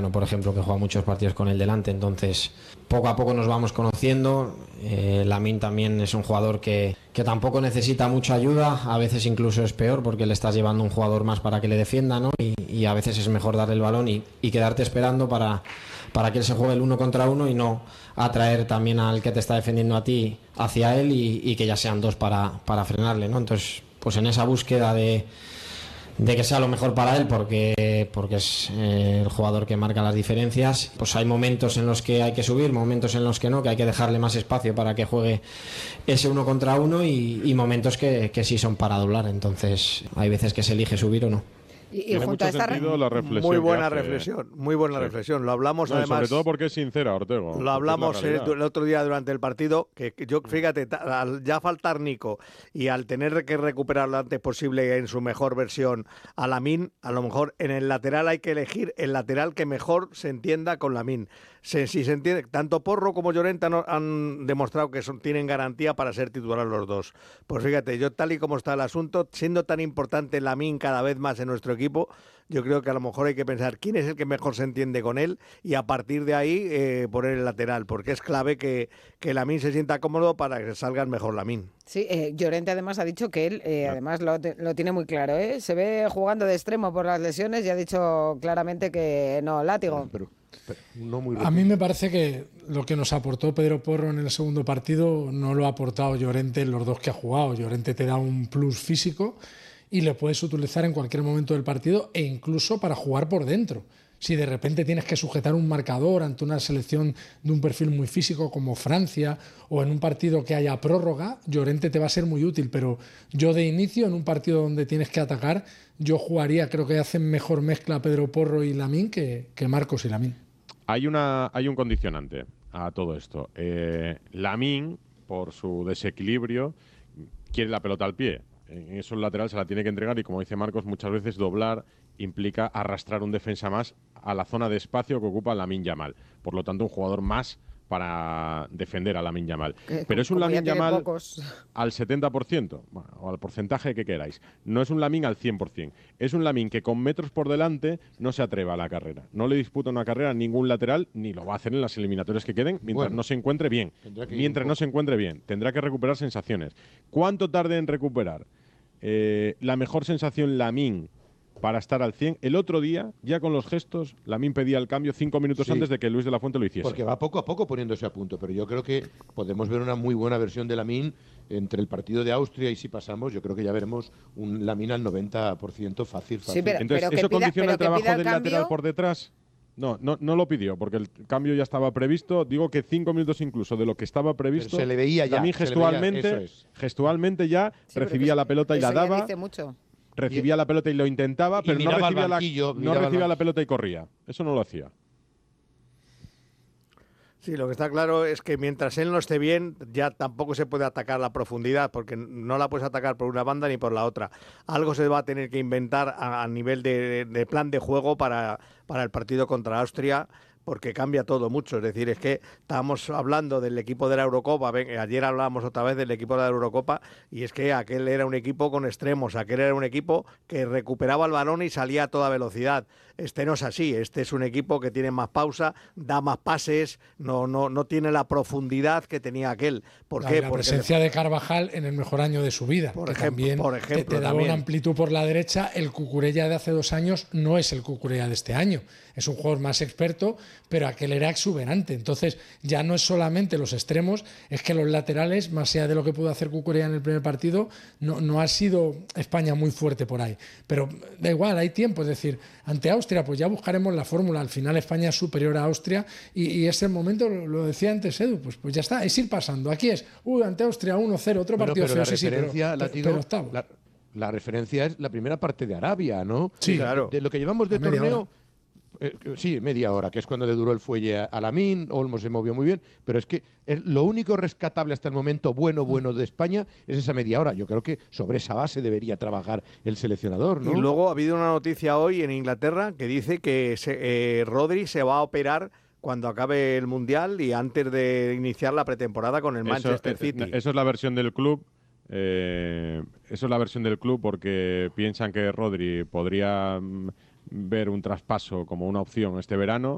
Cristiano, por ejemplo, que juega muchos partidos con él delante, entonces poco a poco nos vamos conociendo. Lamine también es un jugador que tampoco necesita mucha ayuda, a veces incluso es peor porque le estás llevando un jugador más para que le defienda, ¿no? Y a veces es mejor darle el balón y quedarte esperando para que él se juegue el 1 contra 1 y no atraer también al que te está defendiendo a ti hacia él y que ya sean dos para frenarle, ¿no? Entonces, pues en esa búsqueda de que sea lo mejor para él porque es el jugador que marca las diferencias, pues hay momentos en los que hay que subir, momentos en los que no, que hay que dejarle más espacio para que juegue ese 1 contra 1 y momentos que sí son para doblar, entonces hay veces que se elige subir o no. Y junto a esta la reflexión muy buena que hace, reflexión, muy buena sí. reflexión. Lo hablamos además. Sobre todo porque es sincera, Ortego. Lo hablamos el otro día durante el partido, que yo, fíjate, al ya faltar Nico y al tener que recuperar lo antes posible en su mejor versión a Lamine, a lo mejor en el lateral hay que elegir el lateral que mejor se entienda con Lamine. Si se entiende, tanto Porro como Llorente han demostrado que tienen garantía para ser titular los dos. Pues fíjate, yo tal y como está el asunto, siendo tan importante Lamine cada vez más en nuestro equipo, yo creo que a lo mejor hay que pensar quién es el que mejor se entiende con él y a partir de ahí poner el lateral, porque es clave que Lamine se sienta cómodo para que salga mejor Lamine. Sí, Llorente además ha dicho que él, además lo tiene muy claro, se ve jugando de extremo por las lesiones y ha dicho claramente que no, látigo. Pero no muy a mí me parece que lo que nos aportó Pedro Porro en el segundo partido no lo ha aportado Llorente en los dos que ha jugado. Llorente te da un plus físico y lo puedes utilizar en cualquier momento del partido e incluso para jugar por dentro. Si de repente tienes que sujetar un marcador ante una selección de un perfil muy físico como Francia o en un partido que haya prórroga, Llorente te va a ser muy útil, pero yo de inicio en un partido donde tienes que atacar, yo jugaría, creo que hacen mejor mezcla Pedro Porro y Lamine que Marcos y Lamine. Hay un condicionante a todo esto. Lamine, por su desequilibrio, quiere la pelota al pie. En esos laterales se la tiene que entregar y, como dice Marcos, muchas veces doblar implica arrastrar un defensa más a la zona de espacio que ocupa Lamine Yamal. Por lo tanto, un jugador más para defender a Lamine Yamal. Pero es un Lamine Yamal al 70%, bueno, o al porcentaje que queráis. No es un Lamine al 100%. Es un Lamine que con metros por delante no se atreva a la carrera. No le disputa una carrera a ningún lateral, ni lo va a hacer en las eliminatorias que queden, mientras no se encuentre bien. Mientras no se encuentre bien. Tendrá que recuperar sensaciones. ¿Cuánto tarde en recuperar? La mejor sensación Lamine para estar al 100. El otro día, ya con los gestos, Lamine pedía el cambio 5 minutos antes de que Luis de la Fuente lo hiciese. Porque va poco a poco poniéndose a punto, pero yo creo que podemos ver una muy buena versión de Lamine entre el partido de Austria y si pasamos, yo creo que ya veremos un Lamine al 90% fácil. Sí, pero, entonces, pero ¿eso condiciona el trabajo del cambio lateral por detrás? No lo pidió, porque el cambio ya estaba previsto. Digo que 5 minutos incluso de lo que estaba previsto. Pero se le veía ya. Lamine gestualmente ya recibía la pelota y la daba. Recibía la pelota y lo intentaba, pero no recibía la pelota y corría. Eso no lo hacía. Sí, lo que está claro es que mientras él no esté bien, ya tampoco se puede atacar la profundidad, porque no la puedes atacar por una banda ni por la otra. Algo se va a tener que inventar a nivel de plan de juego para el partido contra Austria, porque cambia todo mucho. Es decir, es que estábamos hablando del equipo de la Eurocopa, ayer hablábamos otra vez del equipo de la Eurocopa, y es que aquel era un equipo con extremos, aquel era un equipo que recuperaba el balón y salía a toda velocidad. Este no es así, este es un equipo que tiene más pausa, da más pases, no tiene la profundidad que tenía aquel. ¿Por qué? La presencia de Carvajal en el mejor año de su vida, por ejemplo, te daba una amplitud por la derecha. El Cucurella de hace 2 años no es el Cucurella de este año, es un jugador más experto, pero aquel era exuberante. Entonces ya no es solamente los extremos, es que los laterales, más allá de lo que pudo hacer Cucurella en el primer partido, no ha sido España muy fuerte por ahí. Pero da igual, hay tiempo, es decir, ante Austria pues ya buscaremos la fórmula. Al final España es superior a Austria y es el momento, lo decía antes Edu, pues ya está, es ir pasando. Aquí es, ante Austria 1-0, otro partido feo, pero octavo. La referencia es la primera parte de Arabia, ¿no? Sí, claro. De lo que llevamos de torneo... sí, media hora, que es cuando le duró el fuelle a Lamine. Olmo se movió muy bien, pero es que lo único rescatable hasta el momento bueno de España es esa media hora. Yo creo que sobre esa base debería trabajar el seleccionador, ¿no? Y luego ha habido una noticia hoy en Inglaterra que dice que Rodri se va a operar cuando acabe el Mundial y antes de iniciar la pretemporada con el Manchester City. Eso es la versión del club. Porque piensan que Rodri podría ver un traspaso como una opción este verano